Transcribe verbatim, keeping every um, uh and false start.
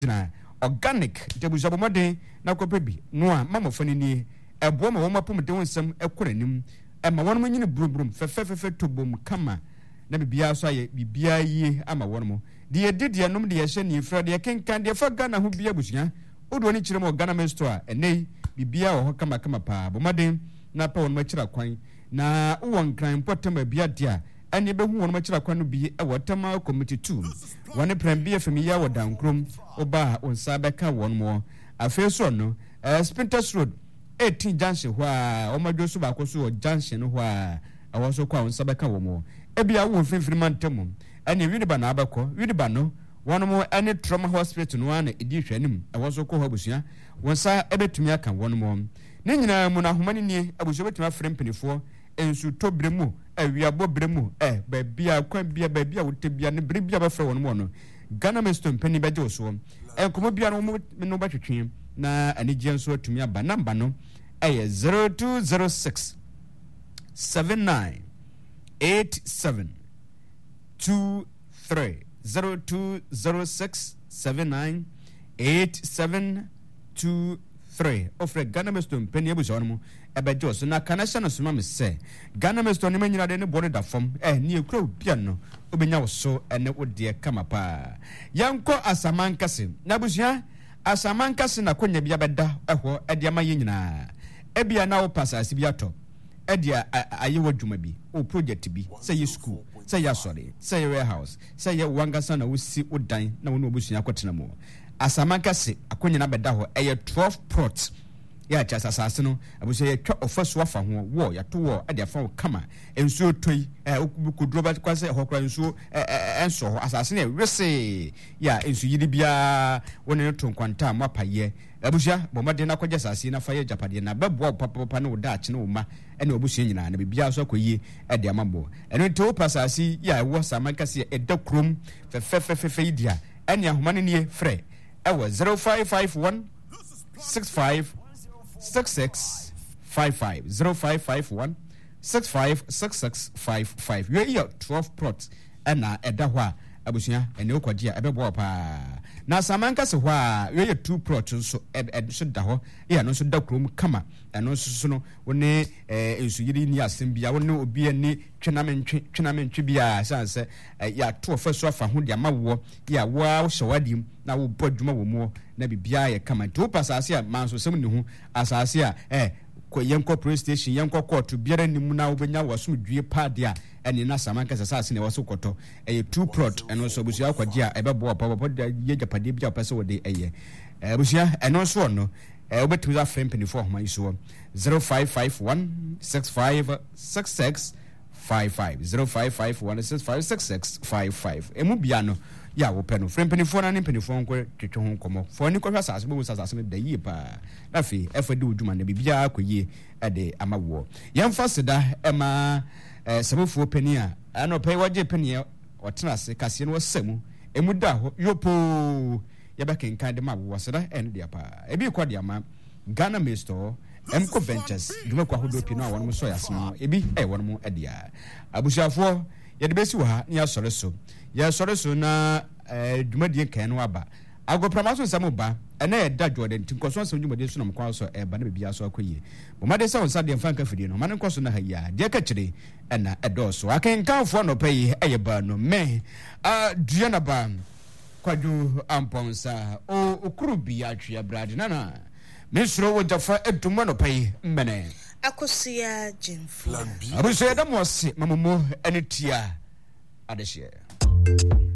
na organic jabuzabo mode na kopebi no a mama fani ni ebo ma wo mapom de wonsam ekoranim e ma wonmo nyine brubrum fefefefe tobom kama na bibia so aye bibia yi ama wonmo de yedide nom de yehye ni fra de kenkan de fa Ghana ho bia busuya odo ni kirem Ghana men store enei bibia wo kama kama pa bomade na pa wonmo kira kwan na won kran potama bia dia ani be hu wonmo kira kwan no bi e wotama committee two woni pran bia fami ya wodankrom oba onsa beka wonmo afeso no Spinters Road eighteen junction hwa omadwo so ba koso junction hwa awoso kwa onsa beka womo ebia wo mfimfiri mantam ani widiba na abakọ widiba no wonmo ani trauma hospital no ana edi hwanim awoso ko habusia wonsa ebetumi aka wonmo ne nyina mu na homani ni abuso betumi afre mpenifo ensu to bremu awiabo bremu eh ba bia kwa bia ba bia wote bia ne bre bia ba fre wonmo no Ghana Meston penny beje so e komo bia no mo no ba twetwe na ani gienso atumi aba namba no eh zero two zero six seven nine eight seven two three zero two zero six seven nine eight seven two three ofre Ghana Meston penny abuso no ebejo so na kanasha no soma me se Ghana Meston ne manyina de ne bode da fom eh ne ekura bia no obenya wo so ene wode kama pa yanko asamankase na busia asamankase na konya bia beda eho ede ama yenyina ebia na wo pasase bia to edia ayewo dwuma bi o project bi say ye school say ya sorry say warehouse say ye wangasa na wosi odan na wono obusunya kwetena mo asamankase akonya na beda ho eye twelve plots ya cha asase no abuso ye twa ofaso afa ho wo ya to wo ade afa kama ensuo toi eh okudro ba kwase hokra ensuo enso ho asase na wese ya ensu yidi bia woni to nkwanta mapaye abuso bomade na kwaje asase na fa ye japade na bebo papa na woda ache na uma ene obuso nyina na bibia so akoyi ade amabo eno to pasase ya wo samankase eda krom fefefefe idia ene ahomane ne frɛ ewo zero five five one six five six six five five zero five five one six five six six five five you are twelve plots ena eda ho a abusuya ene okwaje a ebebo pa na samanka se ho a you are two plots so so da ho ya no so da krom kama eno so so no woni ensu yiri ni asembia woni obi ani twenamentwe twenamentwe bia sanse ya to faso afa ho dia mawo ya wa hyewadim na wo bodwuma wo mo na bibia ye kama to pasase a manso sem ne hu asase a eh ko yenko police station yenko court biara nimu na obenya wasum dwie pade a ene na samanka asase ne waso koto eh two plot eno so busia akwaje a ebebo papa papa ye japade bia pese wode eye eh busia eno so no eh obetu za frame penny for homa iso zero five five one six five six six five five zero five five one six five six six five five emu bia no ya wo peno frame penny for na ne penny for nko twetwe ho nkomo for ni ko hwa sase bo sase me da yie pa na fe efade odwuma na bibia akoyie ade amawo yemfa seda ema eh sabofo penny a ana pe waje penny otena se kase no wasemu emu da ho yopo yabakenkan de mawo seda en dia pa ebi kwa dia ma Ghana Meston Emco Ventures dwuma kwa hodo pino a wonmo so yasema ebi eh wonmo adia abusuafo yede besi wo ha ni asore so ya sore so na eh dwuma die kan no aba agopramaso nsamo ba ena e da Jordan tinkoso nsamo dwuma die so na mkwa so e ba na bibia so akoye bomade sa wonsa de mfanka fidie no mane nkoso na ha ya de ka kire ena edoso akenkanfo no pay eye ba no me a dua na ba kwaju amponsa o okuru bia twa brade nana mesro wo jafa eduma no pay mbene akosia jemfla abuso ya da mo se mamomo ene tia adehye